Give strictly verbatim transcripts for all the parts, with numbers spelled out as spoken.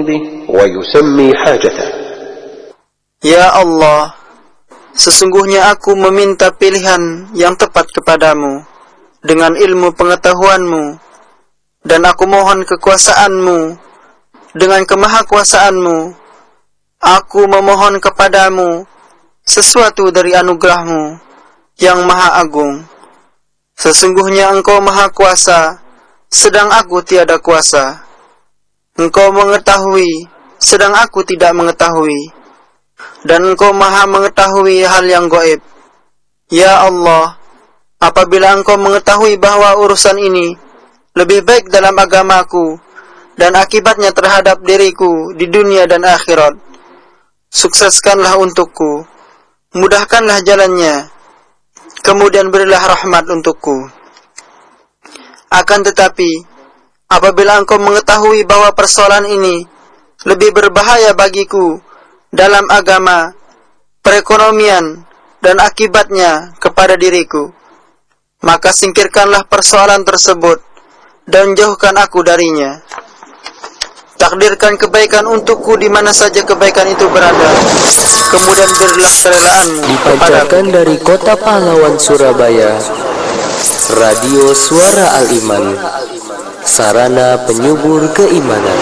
به ويسمي حاجته. Ya Allah, sesungguhnya aku meminta pilihan yang tepat kepadamu dengan ilmu pengetahuanmu, dan aku mohon kekuasaanmu dengan kemahakuasaanmu. Aku memohon kepadamu sesuatu dari anugerahmu yang maha agung. Sesungguhnya engkau maha kuasa, sedang aku tiada kuasa. Engkau mengetahui, sedang aku tidak mengetahui. Dan engkau maha mengetahui hal yang gaib. Ya Allah, apabila engkau mengetahui bahwa urusan ini lebih baik dalam agamaku dan akibatnya terhadap diriku di dunia dan akhirat, sukseskanlah untukku, mudahkanlah jalannya, kemudian berilah rahmat untukku. Akan tetapi, apabila engkau mengetahui bahwa persoalan ini lebih berbahaya bagiku dalam agama, perekonomian, dan akibatnya kepada diriku, maka singkirkanlah persoalan tersebut dan jauhkan aku darinya. Takdirkan kebaikan untukku di mana saja kebaikan itu berada, kemudian berilah kerelaanmu dipancarkan dari kota pahlawan Surabaya, Radio Suara Al-Iman, sarana penyubur keimanan.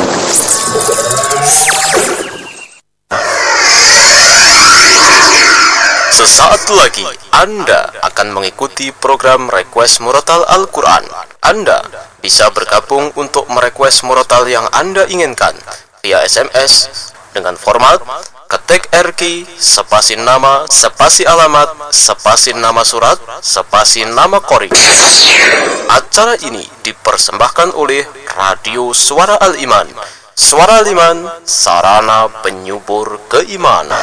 Sesaat lagi Anda akan mengikuti program Request Murotal Al-Quran. Anda bisa bergabung untuk merequest murotal yang Anda inginkan via S M S dengan format ketik R Q, spasi nama, spasi alamat, spasi nama surat, spasi nama qori. Acara ini dipersembahkan oleh Radio Suara Al-Iman. Suara Al-Iman, sarana penyubur keimanan.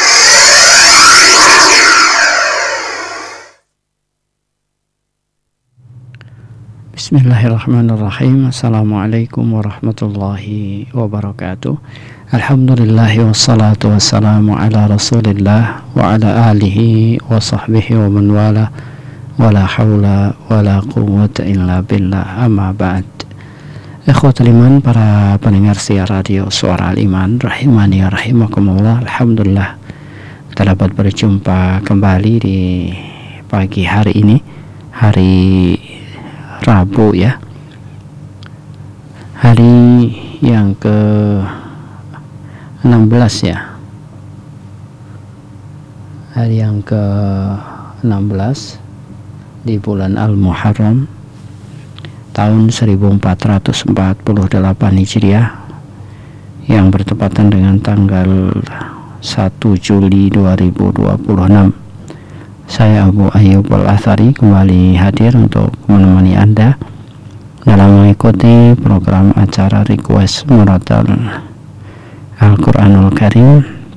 Bismillahirrahmanirrahim. Assalamualaikum warahmatullahi wabarakatuh. Alhamdulillah wassalatu wassalamu ala rasulillah wa ala alihi wa sahbihi wa man wala wa la hawla wa la quwwata illa billah, amma ba'd. Ikhwatul iman, para pendengar siar radio Suara Al-Iman rahimani wa rahimakumullah. Alhamdulillah kita dapat berjumpa kembali di pagi hari ini, hari Rabu ya, hari yang ke enam belas ya, hari yang ke enam belas di bulan Al-Muharram tahun seribu empat ratus empat puluh delapan Hijriah, yang bertepatan dengan tanggal satu Juli dua ribu dua puluh enam. Saya Abu Ayyub Al-Athari kembali hadir untuk menemani Anda dalam mengikuti program acara Request Murotal Al-Quranul Karim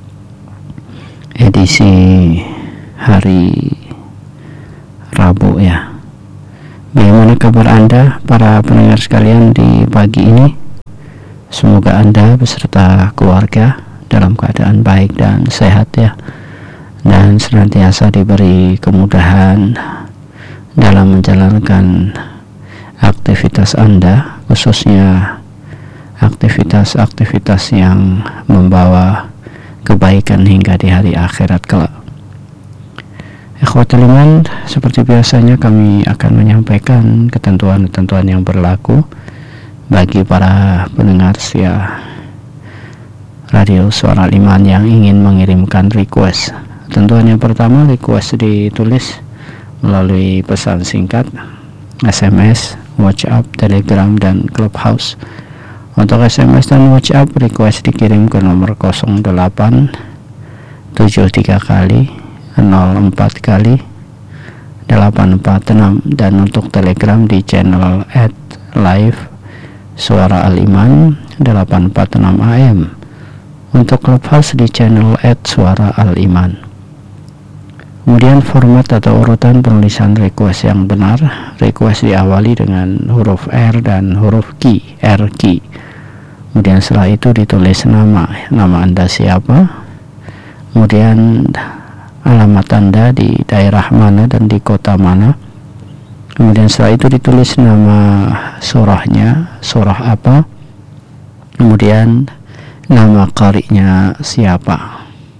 edisi hari Rabu ya. Bagaimana kabar Anda para pendengar sekalian di pagi ini? Semoga Anda beserta keluarga dalam keadaan baik dan sehat ya, dan senantiasa diberi kemudahan dalam menjalankan aktivitas Anda, khususnya aktivitas-aktivitas yang membawa kebaikan hingga di hari akhirat kelak. Ikhwatul iman, seperti biasanya kami akan menyampaikan ketentuan-ketentuan yang berlaku bagi para pendengar setia Radio Suara Al-Iman yang ingin mengirimkan request. Tentuan yang pertama, request ditulis melalui pesan singkat, S M S, WhatsApp, Telegram, dan Clubhouse. Untuk S M S dan WhatsApp, request dikirim ke nomor nol delapan tujuh tiga kali nol empat kali delapan empat enam, dan untuk Telegram di channel at live Suara Al-Iman delapan empat enam A M. Untuk Clubhouse di channel at Suara Al-Iman. Kemudian format atau urutan penulisan request yang benar, request diawali dengan huruf R dan huruf Q, R Q. Kemudian setelah itu ditulis nama, nama Anda siapa, kemudian alamat Anda di daerah mana dan di kota mana. Kemudian setelah itu ditulis nama surahnya, surah apa. Kemudian nama qari'nya siapa.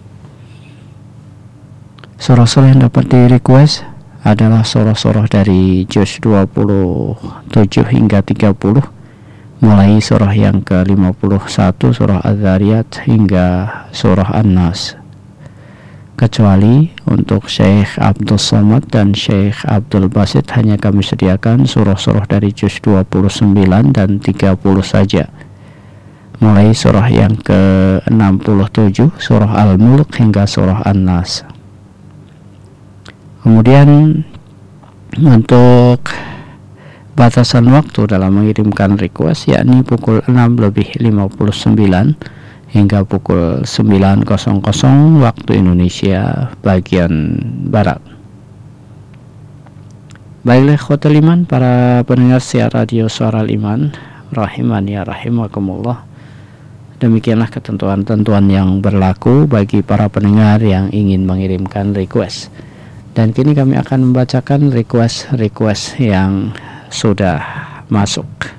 Surah-surah yang dapat di request adalah surah-surah dari juz dua puluh tujuh hingga tiga puluh, mulai surah yang ke lima puluh satu surah Az-Zariyat hingga surah An-Nas, kecuali untuk Syekh Abdul Somad dan Syekh Abdul Basit hanya kami sediakan surah-surah dari juz dua puluh sembilan dan tiga puluh saja, mulai surah yang ke enam puluh tujuh surah Al-Mulk hingga surah An-Nas. Kemudian untuk batasan waktu dalam mengirimkan request yakni pukul enam lebih lima puluh sembilan hingga pukul sembilan waktu Indonesia bagian Barat. Baiklah ikhwatul iman, para pendengar siar radio Suara Al-Iman rahimani ya rahimakumullah. Demikianlah ketentuan-tentuan yang berlaku bagi para pendengar yang ingin mengirimkan request. Dan kini kami akan membacakan request-request yang sudah masuk.